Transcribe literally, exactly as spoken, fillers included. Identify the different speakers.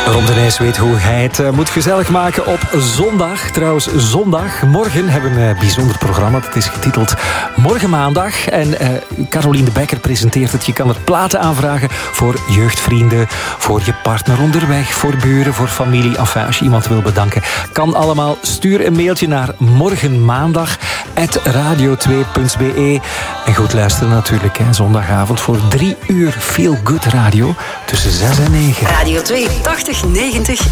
Speaker 1: Rob de Nijs weet hoe hij het uh, moet gezellig maken op zondag. Trouwens, zondag. Morgen hebben we een uh, bijzonder programma. Dat is getiteld Morgen Maandag. En uh, Caroline de Bekker presenteert het. Je kan er platen aanvragen voor jeugdvrienden, voor je partner onderweg, voor buren, voor familie. Enfin, als je iemand wil bedanken, kan allemaal. Stuur een mailtje naar morgenmaandag at radio twee punt b e. En goed luisteren natuurlijk, hè, zondagavond voor drie uur Feel Good Radio tussen zes en negen.
Speaker 2: Radio twee, tachtig negentig